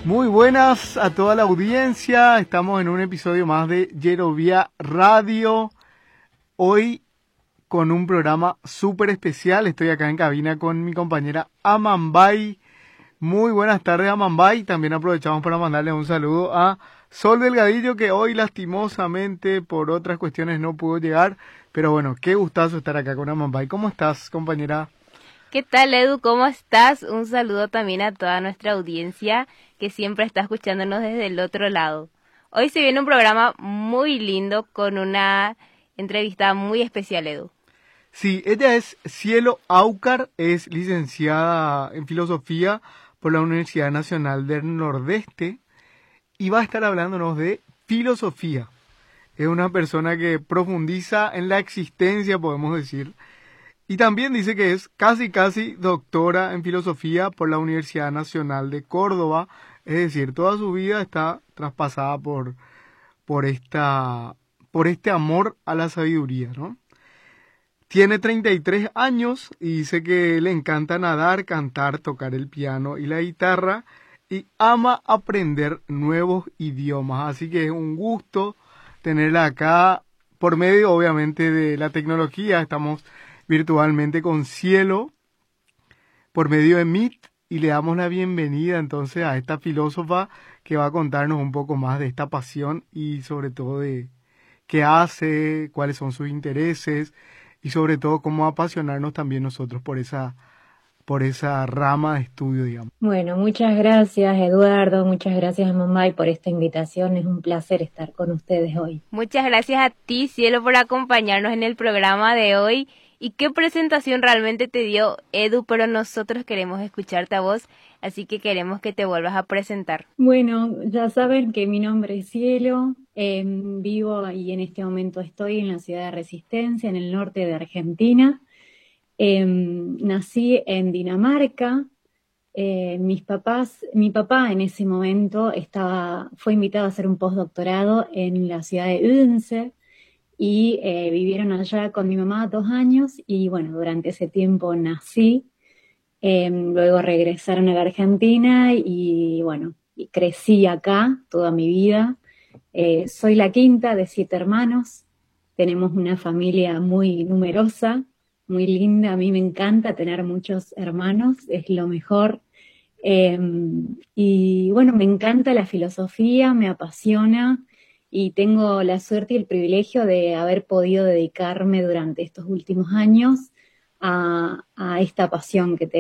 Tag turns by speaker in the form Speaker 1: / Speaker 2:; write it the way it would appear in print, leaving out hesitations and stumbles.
Speaker 1: Muy buenas a toda la audiencia, estamos en un episodio más de Yerovia Radio, hoy con un programa súper especial. Estoy acá en cabina con mi compañera Amambay. Muy buenas tardes, Amambay. También aprovechamos para mandarle un saludo a Sol Delgadillo, que hoy lastimosamente por otras cuestiones no pudo llegar, pero bueno, qué gustazo estar acá con Amambay. ¿Cómo estás, compañera?
Speaker 2: ¿Qué tal, Edu? ¿Cómo estás? Un saludo también a toda nuestra audiencia que siempre está escuchándonos desde el otro lado. Hoy se viene un programa muy lindo con una entrevista muy especial, Edu.
Speaker 1: Sí, ella es Cielo Aucar, es licenciada en filosofía por la Universidad Nacional del Nordeste y va a estar hablándonos de filosofía. Es una persona que profundiza en la existencia, podemos decir, y también dice que es casi doctora en filosofía por la Universidad Nacional de Córdoba. Es decir, toda su vida está traspasada por este amor a la sabiduría, ¿no? Tiene 33 años y dice que le encanta nadar, cantar, tocar el piano y la guitarra y ama aprender nuevos idiomas. Así que es un gusto tenerla acá por medio, obviamente, de la tecnología. Estamos virtualmente con Cielo por medio de Meet y le damos la bienvenida entonces a esta filósofa que va a contarnos un poco más de esta pasión y sobre todo de qué hace, cuáles son sus intereses y sobre todo cómo apasionarnos también nosotros por esa rama de estudio, digamos.
Speaker 3: Bueno, muchas gracias Eduardo, muchas gracias Mamay por esta invitación, es un placer estar con ustedes hoy.
Speaker 2: Muchas gracias a ti, Cielo, por acompañarnos en el programa de hoy. Y qué presentación realmente te dio Edu, pero nosotros queremos escucharte a vos, así que queremos que te vuelvas a presentar.
Speaker 3: Bueno, ya saben que mi nombre es Cielo, vivo y en este momento estoy en la ciudad de Resistencia, en el norte de Argentina. Nací en Dinamarca. Mi papá en ese momento fue invitado a hacer un postdoctorado en la ciudad de Odense y vivieron allá con mi mamá 2 años y bueno, durante ese tiempo nací. Luego regresaron a la Argentina y bueno, y crecí acá toda mi vida. Soy la quinta de 7 hermanos. Tenemos una familia muy numerosa, muy linda. A mí me encanta tener muchos hermanos, es lo mejor. Y bueno, me encanta la filosofía, me apasiona y tengo la suerte y el privilegio de haber podido dedicarme durante estos últimos años a esta pasión que tengo.